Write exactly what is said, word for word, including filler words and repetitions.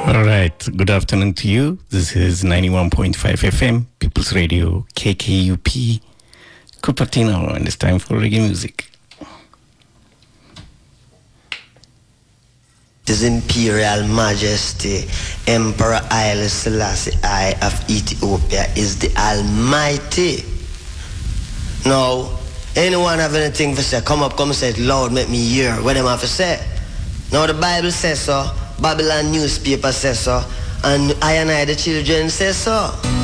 All right. Good afternoon to you. This is ninety-one point five F M, People's Radio, K K U P, Cupertino, and it's time for reggae music. His Imperial Majesty, Emperor Haile Selassie I of Ethiopia is the Almighty. Now, anyone have anything to say, come up, come say it loud, make me hear what them have to say. Now the Bible says so, Babylon newspaper says so, and I and I the children say so.